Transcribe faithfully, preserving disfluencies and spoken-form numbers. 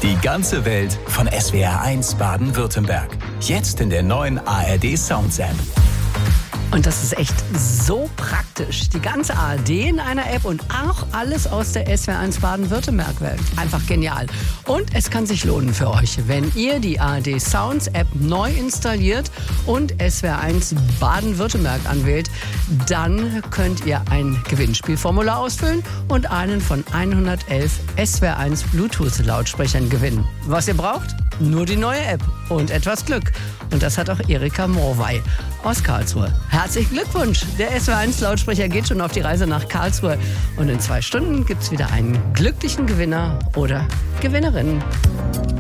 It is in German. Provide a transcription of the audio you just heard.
Die ganze Welt von S W R eins Baden-Württemberg. Jetzt in der neuen A R D Sounds App. Und das ist echt so praktisch. Die ganze A R D in einer App und auch alles aus der S W R eins Baden-Württemberg-Welt. Einfach genial. Und es kann sich lohnen für euch, wenn ihr die A R D Sounds App neu installiert und S W R eins Baden-Württemberg anwählt, dann könnt ihr ein Gewinnspielformular ausfüllen und einen von hundertelf S W R eins Bluetooth-Lautsprechern gewinnen. Was ihr braucht? Nur die neue App und etwas Glück. Und das hat auch Erika Morwey aus Karlsruhe. Herzlichen Glückwunsch! Der S W R eins Lautsprecher geht schon auf die Reise nach Karlsruhe. Und in zwei Stunden gibt es wieder einen glücklichen Gewinner oder Gewinnerin.